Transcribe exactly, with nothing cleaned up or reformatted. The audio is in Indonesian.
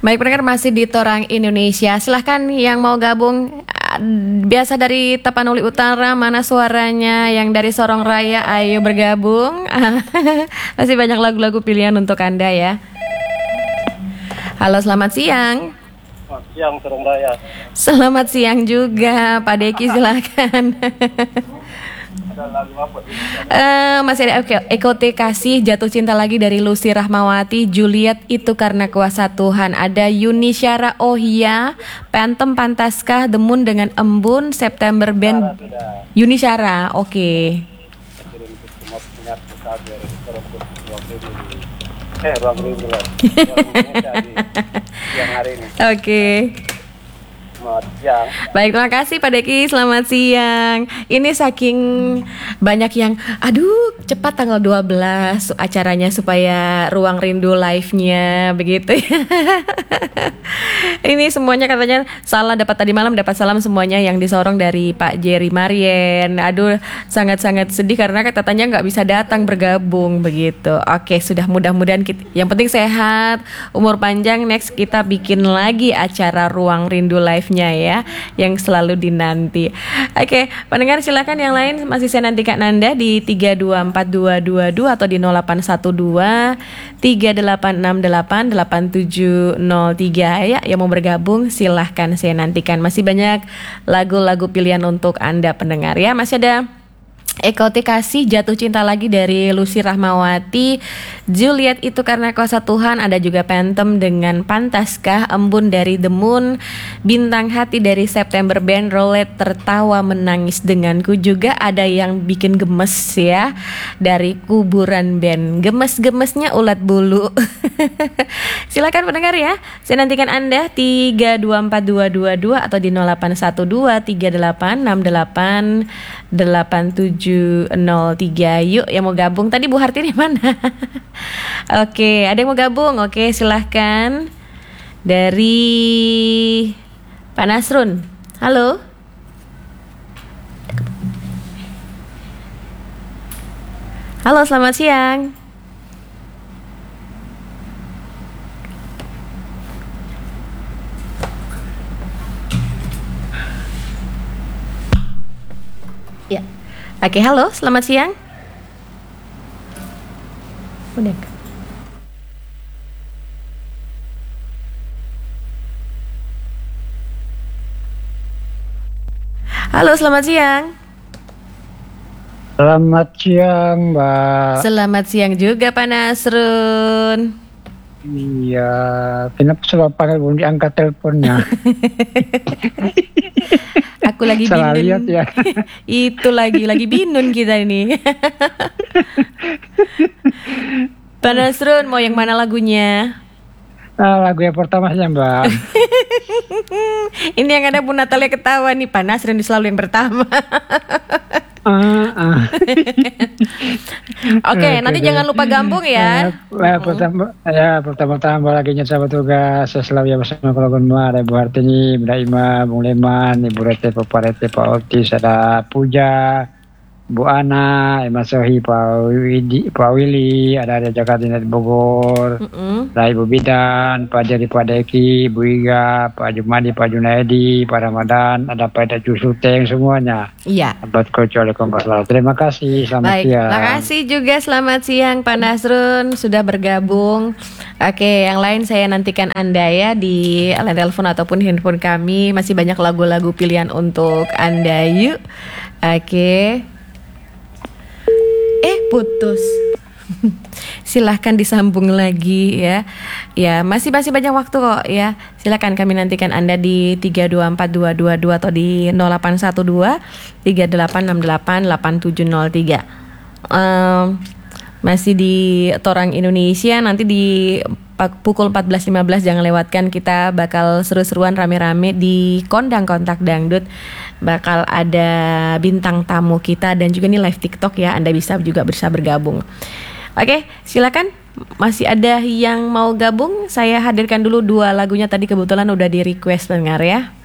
Baik pendengar, masih di Torang Indonesia. Silahkan yang mau gabung. Biasa dari Tapanuli Utara, mana suaranya? Yang dari Sorong Raya, ayo bergabung. Masih banyak lagu-lagu pilihan untuk Anda ya. Halo, selamat siang. Selamat siang, Sorong Raya. Selamat siang juga, Pak Deki, silakan. Ada lagu apa? Uh, masih ada Eko T Kasih, Jatuh Cinta Lagi dari Lucy Rahmawati, Juliet Itu Karena Kuasa Tuhan. Ada Yuni Syara Ohia, Phantom Pantaskah, The Moon dengan Embun, September Band. Yuni Syara, oke. Okay. Eh, ruang rindu lah. Siang hari ini. Oke. Okay. Selamat siang. Baik, terima kasih Pak Deki, selamat siang. Ini saking banyak yang, aduh cepat tanggal dua belas acaranya supaya Ruang Rindu live-nya, begitu ya. Ini semuanya katanya salah, dapat tadi malam dapat salam semuanya yang disorong dari Pak Jerry Marien. Aduh, sangat-sangat sedih karena katanya nggak bisa datang bergabung, begitu. Oke, sudah, mudah-mudahan kita, yang penting sehat, umur panjang. Next kita bikin lagi acara Ruang Rindu live ya, yang selalu dinanti. Oke, pendengar silakan yang lain masih saya nantikan Anda di tiga dua empat dua dua dua atau di nol delapan satu dua tiga delapan enam delapan delapan tujuh nol tiga ya. Yang mau bergabung silahkan saya nantikan. Masih banyak lagu-lagu pilihan untuk Anda pendengar ya. Masih ada Eko T Kasih, Jatuh Cinta Lagi dari Lucy Rahmawati, Juliet Itu Karena Kuasa Tuhan. Ada juga Phantom dengan Pantaskah, Embun dari The Moon, Bintang Hati dari September Band, Roulette Tertawa Menangis Denganku. Juga ada yang bikin gemes ya, dari Kuburan Band, Gemes-gemesnya Ulat Bulu. Silakan pendengar ya, saya nantikan Anda tiga dua empat dua dua dua atau di nol delapan satu dua tiga delapan enam delapan delapan tujuh nol tiga. Yuk yang mau gabung. Tadi Bu Hartini mana? Oke, ada yang mau gabung? Oke, silahkan. Dari Pak Nasrun. Halo. Halo, selamat siang. Ya. Oke, halo, selamat siang. Udah. Halo, selamat siang. Selamat siang, Mbak. Selamat siang juga, Pak Nasrun. Iya, kenapa selalu panggil belum diangkat teleponnya? Aku lagi salah binun. lihat ya. Itu lagi lagi binun kita ini. Pak Nasrun, mau yang mana lagunya? Nah, lagu yang pertama saja, Mbak. Ini yang ada Bu Natalia ketawa nih, Pak Nasrun selalu yang pertama. Uh, uh. Oke, okay, nanti jangan lupa gabung ya. Uh, uh, pertama, ya pertama-tama laginya sahabat tugas. Saya selalu ya bersama keluarga Nuah, ada Ibu Hartini, Bunda Ima, Bung Leman, Ibu Rete, Pak Rete, Pak Otis, ada Puja, Bu Ana, Ima Sohi, Pak Widi, Pak Willy, ada ada Jakarta Net Bogor, mm-hmm. ada Ibu Bidan, Pak Jari, Pak Deki, Bu Iga, Pak Jumadi, Pak Junaidi, Pak Ramadan, ada Pak Daju Suteng semuanya. Iya. Buat Koco oleh Kompas Laut. Terima kasih, selamat Baik, siang. Terima kasih juga, selamat siang Pak Nasrun sudah bergabung. Oke, yang lain saya nantikan Anda ya di line telepon ataupun handphone kami. Masih banyak lagu-lagu pilihan untuk Anda. Yuk. Oke. Eh, putus. Silahkan disambung lagi ya. Ya, masih masih banyak waktu kok ya. Silahkan kami nantikan Anda di tiga dua empat dua dua dua atau di nol delapan satu dua tiga delapan enam delapan delapan tujuh nol tiga. Um, masih di Torang Indonesia, nanti di pukul empat belas lima belas jangan lewatkan, kita bakal seru-seruan rame-rame di Kondang Kontak Dangdut. Bakal ada bintang tamu kita dan juga nih live TikTok ya, Anda bisa juga bisa bergabung. Oke, silakan. Masih ada yang mau gabung? Saya hadirkan dulu dua lagunya tadi, kebetulan udah di request pendengar ya.